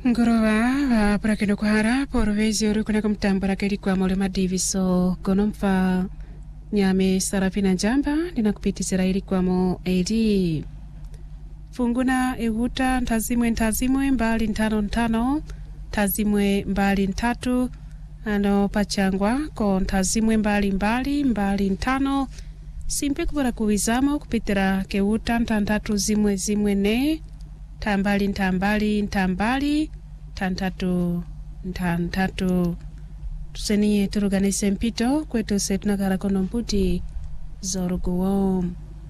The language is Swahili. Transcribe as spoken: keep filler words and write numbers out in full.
Ngorowa para kino kuhara por vezi ori kuna kumtambara kedi kwa molema diviso konomfa nyame sarafina njamba nina kupitizira ili kwa mo edi funguna eguta ntazimwe ntazimwe mbali ntano ntano tazimwe mbali ntatu ano pachangwa ko ntazimwe mbali mbali mbali ntano simpe kubara kuwizamo kupitira keuta ntantatu zimwe zimwe ne tambali ntambali ntambali tantatu ntantatu tuseniye turuganise mpito kwetu setuna karakono mputi zoruguwo.